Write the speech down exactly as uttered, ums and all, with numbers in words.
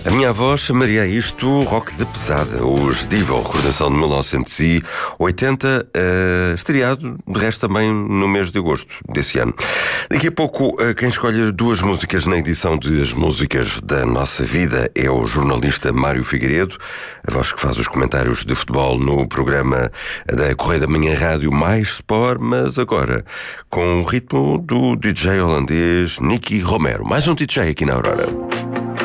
A minha avó chamaria isto rock de pesada. Os Divo, recordação de mil novecentos e oitenta, uh, estreado, de resto, também no mês de agosto desse ano. Daqui a pouco, uh, quem escolhe as duas músicas na edição de As Músicas da Nossa Vida é o jornalista Mário Figueiredo, a voz que faz os comentários de futebol no programa da Correia da Manhã Rádio Mais Sport, mas agora com o ritmo do D J holandês Nicky Romero. Mais um D J aqui na Aurora.